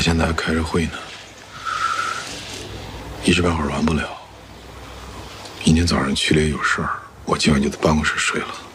现在还开着会呢，一时半会儿完不了。明天早上区里也有事儿，我今晚就在办公室睡了。